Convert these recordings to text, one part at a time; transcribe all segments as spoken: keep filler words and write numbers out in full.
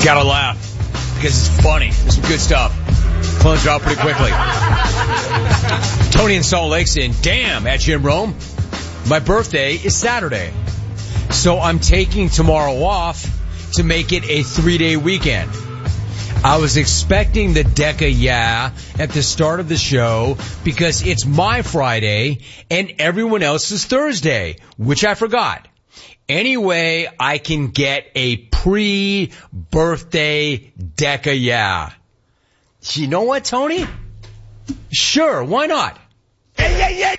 Gotta laugh because it's funny. There's some good stuff. Clones are out pretty quickly. Tony in Salt Lake saying, damn, at Jim Rome, my birthday is Saturday. So I'm taking tomorrow off to make it a three-day weekend. I was expecting the Deca Yeah at the start of the show because it's my Friday and everyone else's Thursday, which I forgot. Anyway, I can get a pre-birthday Deca Yeah. You know what, Tony? Sure, why not? Hey, yeah, yeah.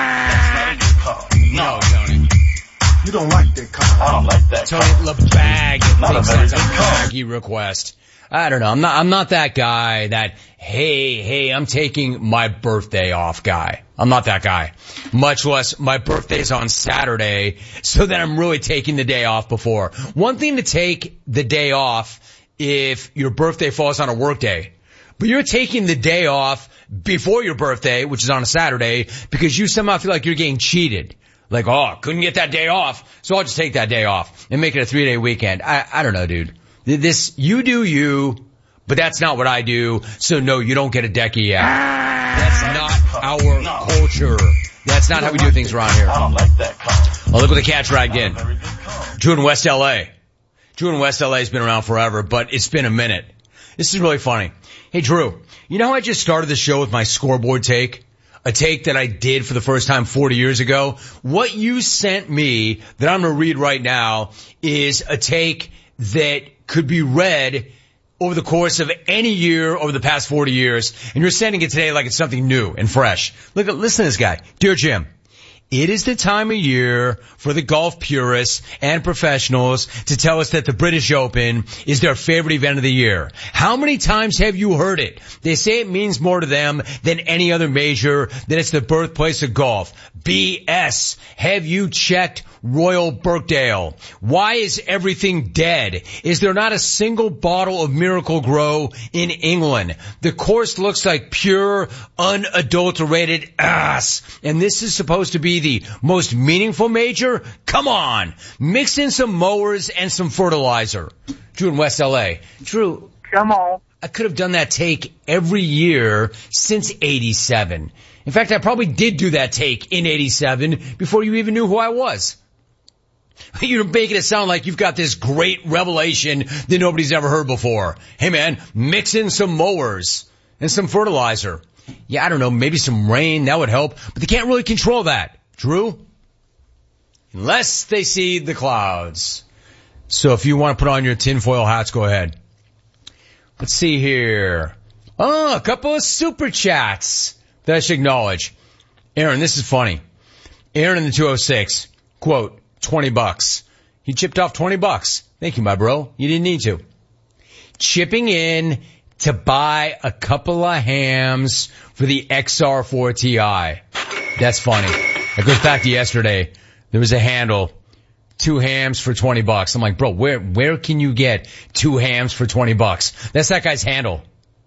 Ah! No, Tony. You don't like that car. I don't like that Tony car. LeBag Not thinks a very that's a good car. baggy request. I don't know. I'm not, I'm not that guy that, hey, hey, I'm taking my birthday off guy. I'm not that guy. Much less my birthday's on Saturday, so that I'm really taking the day off before. One thing to take the day off if your birthday falls on a work day. But you're taking the day off before your birthday, which is on a Saturday, because you somehow feel like you're getting cheated. Like, oh, couldn't get that day off, so I'll just take that day off and make it a three-day weekend. I, I don't know, dude. This, you do you, but that's not what I do, so no, you don't get a Deca Yeah. That's not our culture. That's not how we do things around here. I don't like that car. Oh, look what the cat's dragged in. Very good car. Drew in West L A. Drew in West L A has been around forever, but it's been a minute. This is really funny. Hey, Drew, you know how I just started the show with my scoreboard take? A take that I did for the first time forty years ago? What you sent me that I'm going to read right now is a take that could be read over the course of any year over the past forty years, and you're sending it today like it's something new and fresh. Look at, listen to this guy. Dear Jim, it is the time of year for the golf purists and professionals to tell us that the British Open is their favorite event of the year. How many times have you heard it? They say it means more to them than any other major, that it's the birthplace of golf. B S. Have you checked Royal Birkdale? Why is everything dead? Is there not a single bottle of Miracle Grow in England? The course looks like pure, unadulterated ass. And this is supposed to be the most meaningful major? Come on. Mix in some mowers and some fertilizer. Drew in West L A. Drew. Come on. I could have done that take every year since eighty-seven. In fact, I probably did do that take in eighty-seven before you even knew who I was. You're making it sound like you've got this great revelation that nobody's ever heard before. Hey man, mix in some mowers and some fertilizer. Yeah, I don't know, maybe some rain, that would help, but they can't really control that. Drew? Unless they see the clouds. So if you want to put on your tinfoil hats, go ahead. Let's see here. Oh, a couple of super chats that I should acknowledge. Aaron, this is funny. Aaron in the two oh six, quote, twenty bucks. He chipped off twenty bucks. Thank you, my bro. You didn't need to. Chipping in to buy a couple of hams for the X R four Ti. That's funny. That goes back to yesterday. There was a handle. Two hams for twenty bucks. I'm like, bro, where, where can you get two hams for twenty bucks? That's that guy's handle.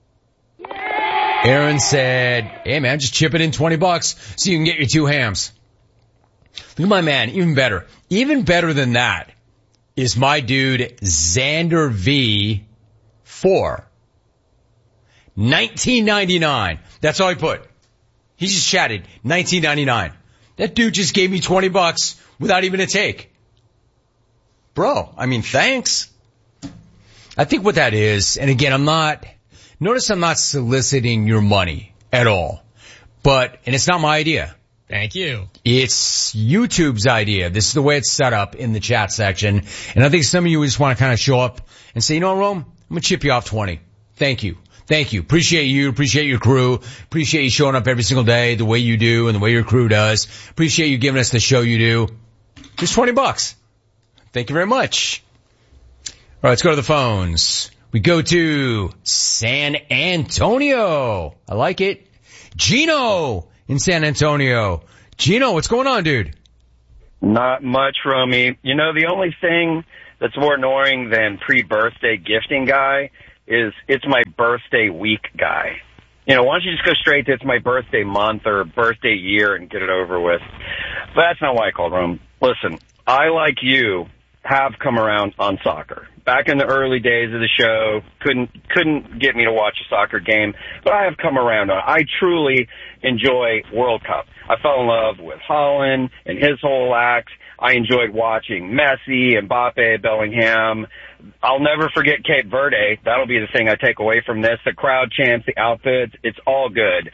Aaron said, hey man, just chip it in twenty bucks so you can get your two hams. Look at my man, even better. Even better than that is my dude, Xander V four. nineteen ninety-nine. That's all he put. He just chatted, nineteen ninety-nine. That dude just gave me twenty bucks without even a take. Bro, I mean, thanks. I think what that is, and again, I'm not, notice I'm not soliciting your money at all. But, and it's not my idea. Thank you. It's YouTube's idea. This is the way it's set up in the chat section. And I think some of you just want to kind of show up and say, you know what, Rome? I'm going to chip you off twenty. Thank you. Thank you. Appreciate you. Appreciate your crew. Appreciate you showing up every single day the way you do and the way your crew does. Appreciate you giving us the show you do. Just twenty bucks. Thank you very much. All right, let's go to the phones. We go to San Antonio. I like it. Gino in San Antonio. Gino, what's going on, dude? Not much, Romy. You know, the only thing that's more annoying than pre-birthday gifting guy is it's my birthday week guy. You know, why don't you just go straight to it's my birthday month or birthday year and get it over with? But that's not why I called, Rome. Listen, I, like you, have come around on soccer. Back in the early days of the show, couldn't couldn't get me to watch a soccer game, but I have come around on it. I truly enjoy World Cup. I fell in love with Haaland and his whole act. I enjoyed watching Messi, Mbappe, Bellingham. I'll never forget Cape Verde. That'll be the thing I take away from this. The crowd chants, the outfits, it's all good.